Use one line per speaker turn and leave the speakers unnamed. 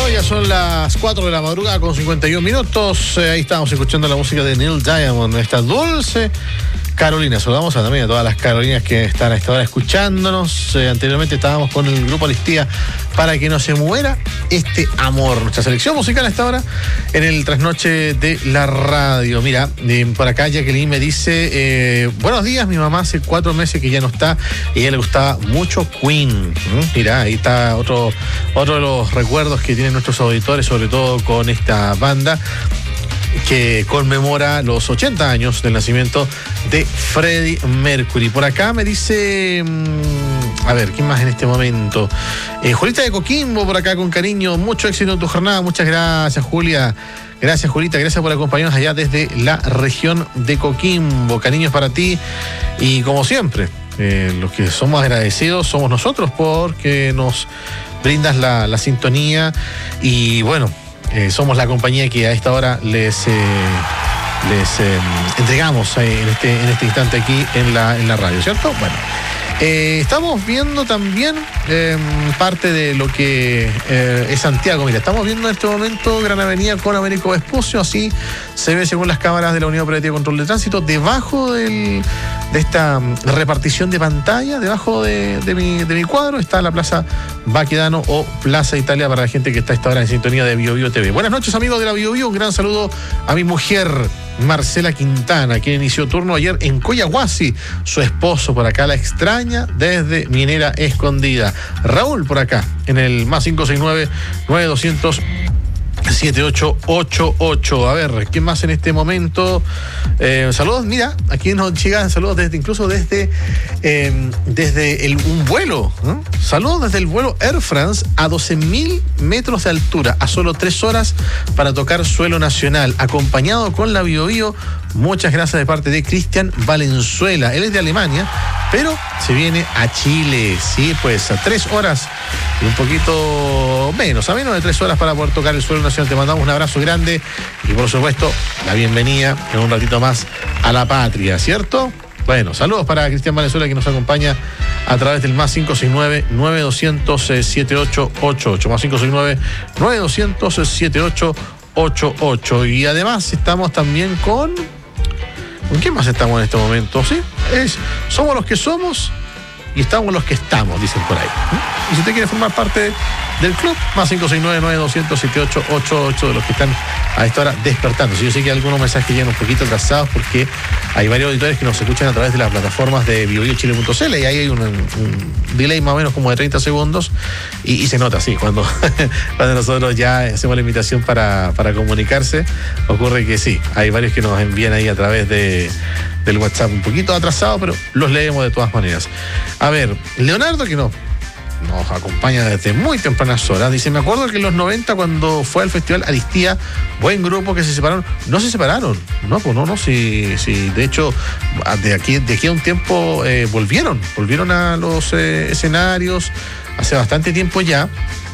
Ya son las 4 de la madrugada con 51 minutos. Ahí estábamos escuchando la música de Neil Diamond, esta dulce Carolina. Saludamos también a todas las Carolinas que están a esta hora escuchándonos. Anteriormente estábamos con el grupo Alistía, Para que no se muera este amor. Nuestra selección musical a esta hora en el trasnoche de la radio. Mira, por acá Jacqueline me dice, buenos días, mi mamá hace 4 meses que ya no está y a ella le gustaba mucho Queen. Mira, ahí está otro de los recuerdos que tienen nuestros auditores, sobre todo con esta banda que conmemora los 80 años del nacimiento de Freddie Mercury. Por acá me dice, a ver, ¿quién más en este momento? Julita de Coquimbo, por acá con cariño, mucho éxito en tu jornada, muchas gracias, Julia. Gracias, Julita, gracias por acompañarnos allá desde la región de Coquimbo. Cariños para ti y como siempre, los que somos agradecidos somos nosotros porque nos brindas la sintonía y bueno, somos la compañía que a esta hora les entregamos en este instante aquí en la radio, ¿cierto? Bueno, estamos viendo también parte de lo que es Santiago. Mira, estamos viendo en este momento Gran Avenida con Américo Vespucio, así se ve según las cámaras de la Unidad Operativa de Control de Tránsito. Debajo de esta repartición de pantalla, debajo de mi cuadro, está la Plaza Baquedano o Plaza Italia para la gente que está a esta hora en sintonía de Bio Bio TV. Buenas noches, amigos de la Bio Bio. Un gran saludo a mi mujer, Marcela Quintana, quien inició turno ayer en Coyahuasi. Su esposo por acá la extraña desde Minera Escondida. Raúl por acá, en el más 569-9200. 7888. A ver, ¿quién más en este momento? Saludos, mira, aquí nos llegan saludos incluso desde un vuelo, ¿no? Saludos desde el vuelo Air France a 12.000 metros de altura, a solo 3 horas para tocar suelo nacional, acompañado con la Bio Bio. Muchas gracias de parte de Cristian Valenzuela. Él es de Alemania, pero se viene a Chile, sí, pues a 3 horas y un poquito menos, a menos de 3 horas para poder tocar el suelo nacional. Te mandamos un abrazo grande y por supuesto la bienvenida en un ratito más a la patria, ¿cierto? Bueno, saludos para Cristian Valenzuela que nos acompaña a través del más 569-9200-7888, más 569-9200-7888. Y además estamos también ¿con quién más estamos en este momento? ¿Sí? Somos los que somos y estamos los que estamos, dicen por ahí. Y si usted quiere formar parte del club, más 569-9200-7888, de los que están a esta hora despertando. Yo sé que algunos mensajes llegan un poquito atrasados porque hay varios auditores que nos escuchan a través de las plataformas de biobiochile.cl y ahí hay un delay más o menos como de 30 segundos y se nota así cuando nosotros ya hacemos la invitación para comunicarse. Ocurre que sí, hay varios que nos envían ahí a través del WhatsApp un poquito atrasado, pero los leemos de todas maneras. A ver, Leonardo, que nos acompaña desde muy tempranas horas, dice: me acuerdo que en los 90 cuando fue al Festival Alistía, buen grupo que se separaron. No se separaron, sí, de hecho de aquí a un tiempo volvieron a los escenarios hace bastante tiempo ya.